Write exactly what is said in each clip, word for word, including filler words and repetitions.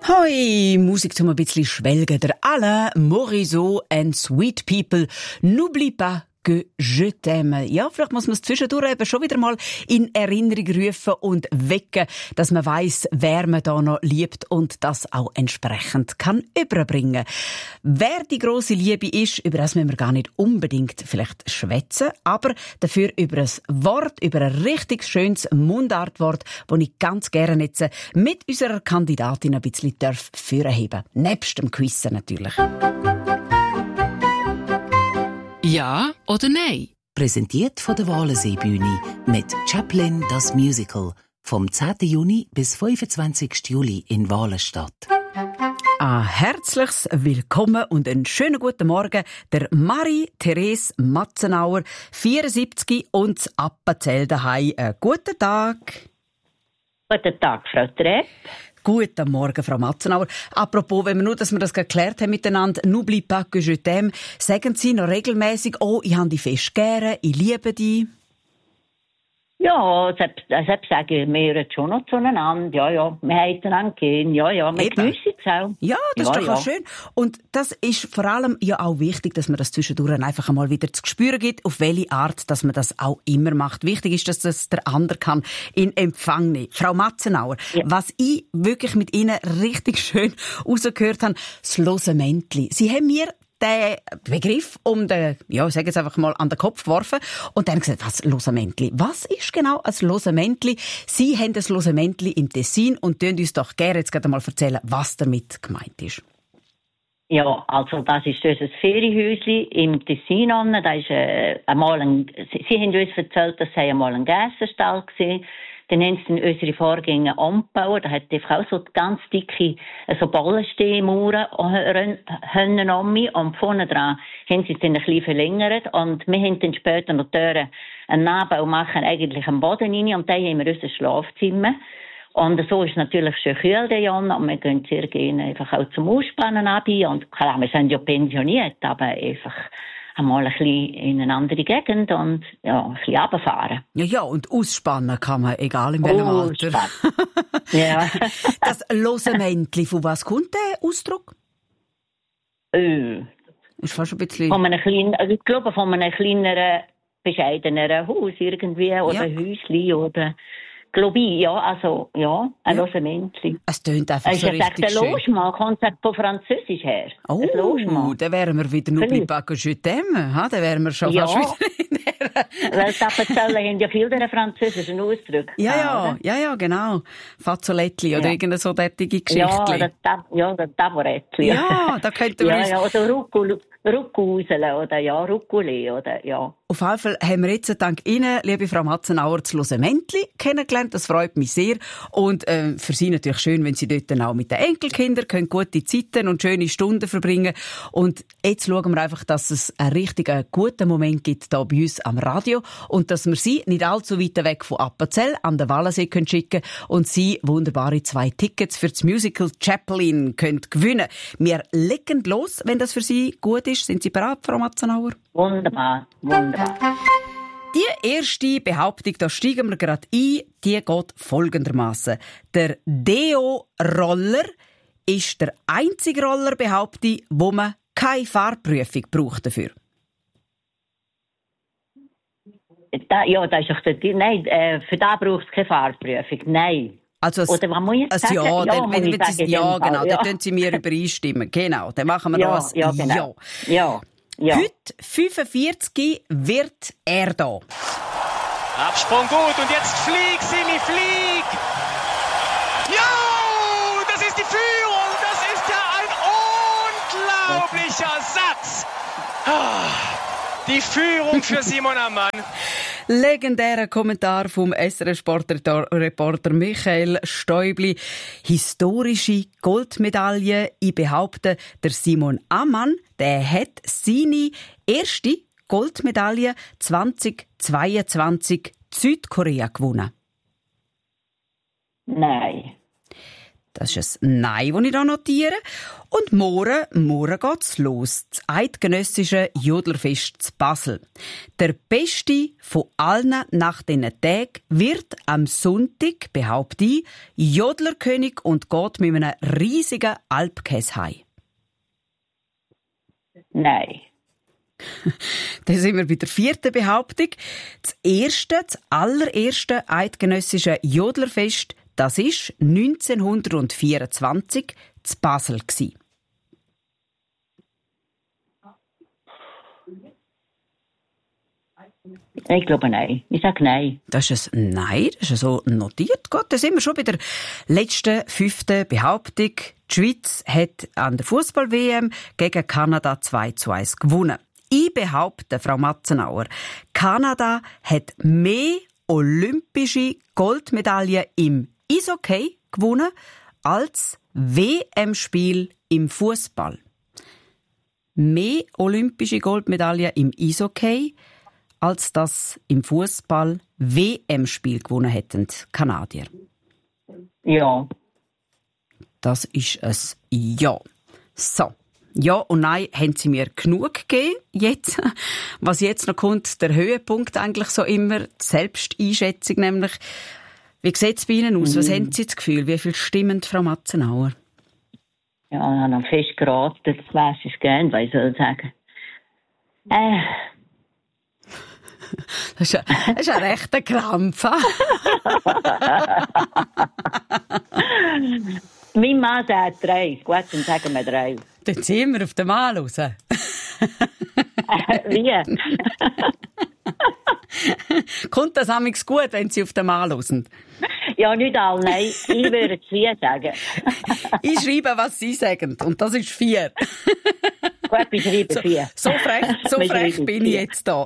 Hoi, Musik zum ein bisschen schwelgen. Der Alain Morisot and Sweet People. N'oublie pas que je t'aime. Ja, vielleicht muss man es zwischendurch eben schon wieder mal in Erinnerung rufen und wecken, dass man weiss, wer man da noch liebt und das auch entsprechend kann überbringen. Wer die grosse Liebe ist, über das müssen wir gar nicht unbedingt vielleicht schwätzen, aber dafür über ein Wort, über ein richtig schönes Mundartwort, das ich ganz gerne jetzt mit unserer Kandidatin ein bisschen vorheben darf. Nebst dem Quizen natürlich. Ja oder nein? Präsentiert von der Waleseebühne mit Chaplin das Musical vom zehnten Juni bis fünfundzwanzigsten Juli in Walenstadt. Ein herzliches Willkommen und einen schönen guten Morgen der Marie-Therese Matzenauer, vierundsiebzig und das Appenzell daheim. Einen guten Tag. Guten Tag, Frau Trepp. Guten Morgen, Frau Matzenauer. Apropos, wenn wir nur, dass wir das geklärt haben miteinander, «N'oublie pas que je t'aime», sagen Sie noch regelmäßig, «Oh, ich habe dich fest gerne, ich liebe dich». Ja, selbst, selbst sagen wir jetzt schon noch zueinander. Ja, ja, wir heißen angehen. Ja, ja, wir geniessen es auch. Ja, das ja, ist doch ja. auch schön. Und das ist vor allem ja auch wichtig, dass man das zwischendurch einfach einmal wieder zu spüren gibt, auf welche Art, dass man das auch immer macht. Wichtig ist, dass das der andere kann in Empfang nehmen. Frau Matzenauer, ja. Was ich wirklich mit Ihnen richtig schön rausgehört habe, das Losemäntli. Sie haben mir den Begriff um den, ja, ich sage jetzt einfach mal, an den Kopf geworfen und dann gesagt, was, Losemäntli? Was ist genau ein Losemäntli? Sie haben ein Losemäntli im Tessin und können uns doch gerne jetzt gerade mal erzählen, was damit gemeint ist. Ja, also das ist unser Ferienhäuschen im Tessin. Da ist, äh, einmal ein, Sie, Sie haben uns erzählt, dass sei einmal ein Gässenstall gewesen. Dann haben sie unsere Vorgänger umgebaut. Da hat die auch so ganz dicke so Ballenstehmauern um mich. Und vorne dran haben sie es dann ein bisschen verlängert. Und wir haben dann später noch einen Nachbau machen, eigentlich am Boden rein. Und da haben wir unser Schlafzimmer. Und so ist es natürlich schön kühl, der Jan. Und wir gehen sehr gerne einfach auch zum Ausspannen anbieten. Und klar, wir sind ja pensioniert, aber einfach einmal ein bisschen in eine andere Gegend und ja, ein bisschen runterfahren. Ja, ja, und ausspannen kann man, egal in welchem oh, Alter. Ja. Das Losemäntli, von was kommt der Ausdruck? Äh, ist fast ein bisschen... Von einem kleinen, also ich glaube, von einem kleineren, bescheideneren Haus irgendwie, oder ja. Häusli, oder... Glaube ich, ja, also, ja, ein ja. Losemäntli. Es tönt einfach so richtig schön. Der Logement kommt von Französisch her. Oh, dann wären wir wieder «N'oublie pas que je t'aime», ha? Dann wären wir schon ja. fast wieder in Weil das erzählen haben ja viele der französischen Ausdrücke. Ja, ja, ja, ja, genau. Fazzolettli oder ja. irgendeine so derartige Geschichte. Ja, das, ja, das Taburettli. Ja, da könnten wir ja, uns... Ja, oder Ruckul, Ruckusele oder ja, Ruckule oder ja. Auf jeden Fall haben wir jetzt dank Ihnen, liebe Frau Matzenauer, das Losemäntli kennengelernt. Das freut mich sehr. Und äh, für Sie natürlich schön, wenn Sie dort dann auch mit den Enkelkindern können gute Zeiten und schöne Stunden verbringen. Und jetzt schauen wir einfach, dass es einen richtig guten Moment gibt hier bei uns am Radio und dass wir Sie nicht allzu weit weg von Appenzell an den Walensee können schicken und Sie wunderbare zwei Tickets für das Musical Chaplin können gewinnen. Wir legen los, wenn das für Sie gut ist. Sind Sie bereit, Frau Matzenauer? Wunderbar, wunderbar. Die erste Behauptung, da steigen wir gerade ein, die geht folgendermaßen: Der Deo-Roller ist der einzige Roller, behaupte ich, wo man keine Fahrprüfung braucht dafür. Da, ja, das ist doch der, nein, äh, für da braucht es keine Fahrprüfung, nein. Also Oder was muss ich jetzt sagen? Ja, ja, dann, wenn, wenn Sie, ja genau, ja. dann können Sie mir übereinstimmen. Genau, dann machen wir ja, noch ein ja, genau. ja. Ja. Heute, fünfundvierzig, wird er da. Absprung gut und jetzt flieg, Simi, flieg! Ja, das ist die Führung, das ist ja ein unglaublicher Satz. Die Führung für Simon Ammann. Legendärer Kommentar vom S R F-Sportreporter Michael Stäubli. Historische Goldmedaille. Ich behaupte, der Simon Ammann, der hat seine erste Goldmedaille zweitausendzweiundzwanzig Südkorea gewonnen. Nein. Das ist ein Nein, das ich hier notiere. Und morgen, morgen geht's los. Das eidgenössische Jodlerfest zu Basel. Der beste von allen nach diesen Tagen wird am Sonntag, behaupte ich, Jodlerkönig und geht mit einem riesigen Alpkäse heim. Nein. Da sind wir bei der vierten Behauptung. Das erste, das allererste eidgenössische Jodlerfest, das war neunzehnhundertvierundzwanzig zu Basel. Ich glaube nein. Ich sage nein. Das ist ein Nein, das ist so notiert. Gut, da sind wir schon bei der letzten, fünften Behauptung. Die Schweiz hat an der Fußball-W M gegen Kanada zwei zu eins gewonnen. Ich behaupte, Frau Matzenauer, Kanada hat mehr olympische Goldmedaillen im Eishockey gewonnen als W M-Spiel im Fußball. Mehr olympische Goldmedaillen im Eishockey als das im Fußball W M-Spiel gewonnen hätten die Kanadier. Ja. Das ist ein Ja. So. Ja und Nein haben sie mir genug gegeben. Jetzt, was jetzt noch kommt, der Höhepunkt eigentlich so immer, die Selbsteinschätzung nämlich. Wie sieht es bei Ihnen aus? Was mm. haben Sie das Gefühl? Wie viel stimmen, Frau Matzenauer? Ja, ich habe noch fest geraten, das weiss ich gerne, was ich soll sagen. Äh. Das ist ein, das ist ein rechter Krampf. Mein Mann sagt drei. Gut, dann sagen wir drei. Dann ziehen wir auf den Mann raus. äh, wie? Kommt das amigs gut, wenn Sie auf den Mann hören? Ja, nicht alle, nein. Ich würde vier sagen. Ich schreibe, was Sie sagen. Und das ist vier. Gut, ich schreibe so, vier. So frech, so frech bin ich jetzt da.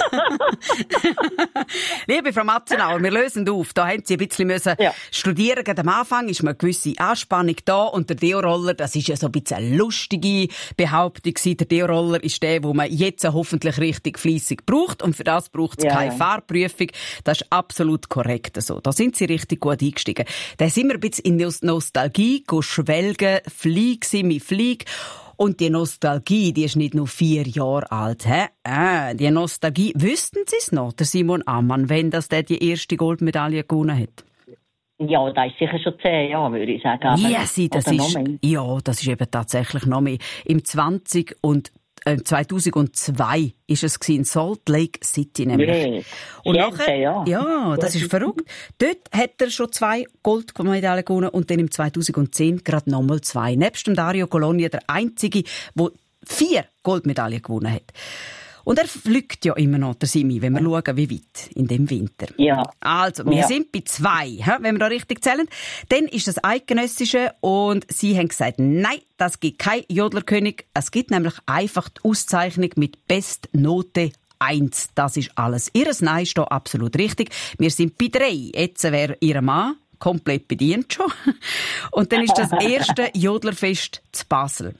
Liebe Frau Matzenauer, wir lösen auf. Da haben Sie ein bisschen müssen ja. studieren. Gerade am Anfang ist eine gewisse Anspannung da. Und der Deo-Roller, das ist ja so ein bisschen eine lustige Behauptung. Der Deo-Roller ist der, den man jetzt hoffentlich richtig fleissig braucht. Und für das braucht es ja. keine Fahrprüfung. Das ist absolut korrekt so. Da sind Sie richtig gut eingestiegen. Da sind wir ein bisschen in Nostalgie, schwelgen, fliegen Sie mit Flieg. Und die Nostalgie, die ist nicht nur vier Jahre alt. Hä? Äh, die Nostalgie, wüssten Sie es noch, der Simon Ammann, wenn das der die erste Goldmedaille gewonnen hat? Ja, das ist sicher schon zehn Jahre, würde ich sagen. Ja, sie, das ist, ja, das ist eben tatsächlich noch mehr. Im zwanzig und äh, zweitausendzwei ist es in Salt Lake City nämlich. Yeah. Und nachher, ja, ja, das ist verrückt. Dort hat er schon zwei Goldmedaillen gewonnen und dann im zweitausendzehn gerade nochmal zwei. Nebst dem Dario Colonia der einzige, der vier Goldmedaillen gewonnen hat. Und er fliegt ja immer noch, der Simi, wenn wir schauen, wie weit in dem Winter. Ja. Also, wir ja. sind bei zwei, wenn wir da richtig zählen. Dann ist das Eidgenössische und Sie haben gesagt, nein, das gibt kein Jodlerkönig. Es gibt nämlich einfach die Auszeichnung mit Bestnote eins. Das ist alles. Ihres Nein ist da absolut richtig. Wir sind bei drei. Jetzt wäre Ihr Mann komplett bedient schon. Und dann ist das erste Jodlerfest zu Basel.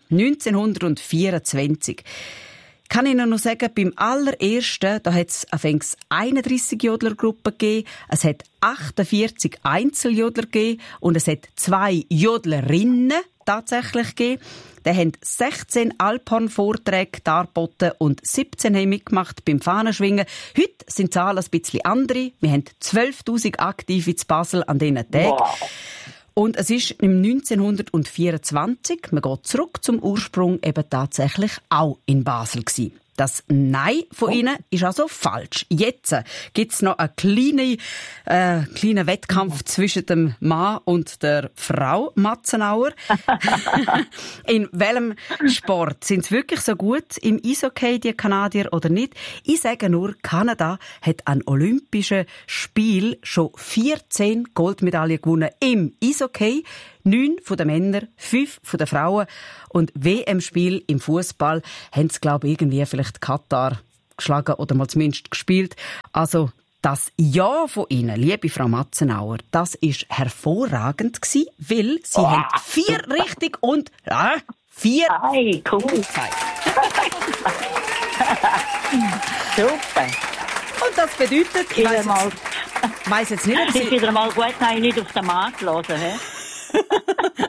neunzehnhundertvierundzwanzig. Kann ich noch sagen, beim allerersten, da hat es anfangs einunddreissig Jodlergruppen gegeben, es hat achtundvierzig Einzeljodler gegeben und es hat zwei Jodlerinnen tatsächlich gegeben. Die haben sechzehn Alphorn-Vorträge dargeboten und siebzehn haben mitgemacht beim Fahnenschwingen. Heute sind die Zahlen ein bisschen andere. Wir haben zwölftausend aktive in Basel an diesen Tagen. Wow. Und es ist im neunzehnhundertvierundzwanzig, man geht zurück zum Ursprung, eben tatsächlich auch in Basel gewesen. Das Nein von Ihnen ist also falsch. Jetzt gibt's noch einen kleinen, äh, kleinen Wettkampf zwischen dem Mann und der Frau Matzenauer. In welchem Sport? Sind sie wirklich so gut im Eishockey, die Kanadier, oder nicht? Ich sage nur, Kanada hat an Olympischen Spielen schon vierzehn Goldmedaillen gewonnen im Eishockey. Neun von den Männern, fünf von den Frauen. Und W M-Spiel im Fußball haben sie, glaube ich, irgendwie vielleicht Katar geschlagen oder mal zumindest gespielt. Also das Ja von Ihnen, liebe Frau Matzenauer, das ist hervorragend gewesen, weil Sie oh. haben vier richtig und äh, vier Hey, cool. gezeigt. Super. Und das bedeutet, ich weiss mal, jetzt, weiss jetzt nicht, ob Sie... Es ist wieder mal gut, dass ich nicht auf den Mann gelassen habe.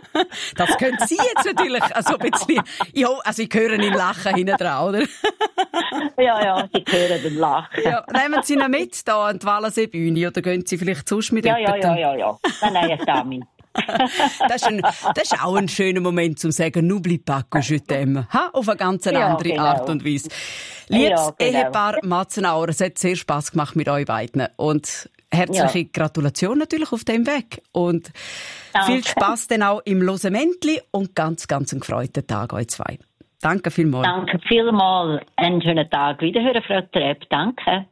Das können Sie jetzt natürlich also ein bisschen... Ja, also ich höre ihn lachen hinten dran, oder? Ja, ja, Sie hören den Lachen. Ja, nehmen Sie ihn mit da an die Wallenseebühne oder gehen Sie vielleicht sonst mit Ja, ja, jemandem? ja, ja, ja. Nein, nein, ich da mit. das, ist ein, das ist auch ein schöner Moment, um zu sagen, «N'oublie pas que je t'aime». Ha? Auf eine ganz Ja, andere genau. Art und Weise. Liebes Ja, genau. Ehepaar Matzenauer, es hat sehr Spass gemacht mit euch beiden. Und herzliche Ja. Gratulation natürlich auf dem Weg. Und Danke. viel Spass dann auch im Losementli und ganz, ganz einen gefreuten Tag euch zwei. Danke vielmals. Danke vielmals. Einen schönen Tag. Wiederhören, Frau Trepp. Danke.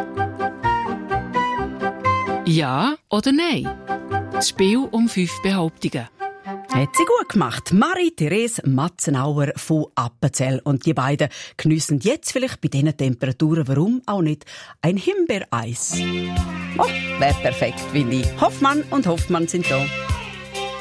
Ja oder nein? Das Spiel um fünf Behauptungen. Hat sie gut gemacht. Marie-Therese Matzenauer von Appenzell. Und die beiden geniessen jetzt vielleicht bei diesen Temperaturen, warum auch nicht, ein Himbeereis. Oh, wäre perfekt, Willi. Hoffmann und Hoffmann sind da.